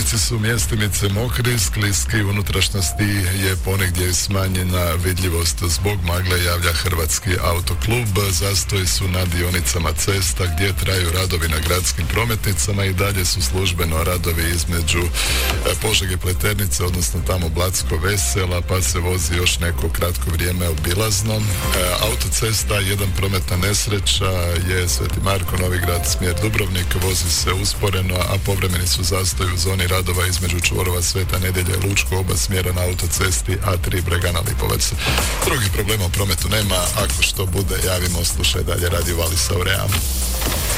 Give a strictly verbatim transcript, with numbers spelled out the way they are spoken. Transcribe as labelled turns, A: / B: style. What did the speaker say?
A: dionici su mjestimice mokri, skliski, u unutrašnjosti je ponegdje smanjena vidljivost zbog magle, javlja Hrvatski autoklub. Zastoji su na dionicama cesta gdje traju radovi na gradskim prometnicama i dalje su službeno radovi između Požege Pleternice, odnosno tamo Blatsko Vesela, pa se vozi još neko kratko vrijeme obilazno. Autocesta, jedan prometna nesreća je Sveti Marko, Novigrad, smjer Dubrovnik, vozi se usporeno, a povremeni su zastoji u zoni radova između čvorova Sveta Nedjelja i Lučko, oba smjera na autocesti A tri Bregana Lipovac. Drugih problema u prometu nema, ako što bude javimo, slušaj dalje Radio Valisa u Realu.